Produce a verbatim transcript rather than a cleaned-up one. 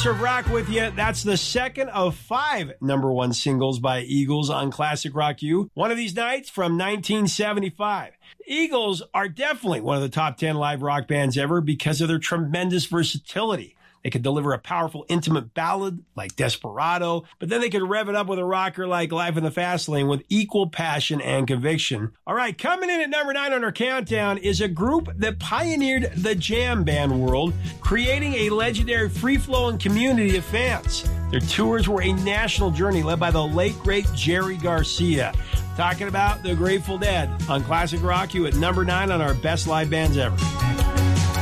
Progressive rock with you. That's the second of five number one singles by Eagles on Classic Rock U. One of these nights from nineteen seventy-five. Eagles are definitely one of the top ten live rock bands ever because of their tremendous versatility. They could deliver a powerful, intimate ballad like Desperado, but then they could rev it up with a rocker like Life in the Fast Lane with equal passion and conviction. All right, coming in at number nine on our countdown is a group that pioneered the jam band world, creating a legendary free-flowing community of fans. Their tours were a national journey led by the late, great Jerry Garcia. Talking about the Grateful Dead on Classic Rock U at number nine on our best live bands ever.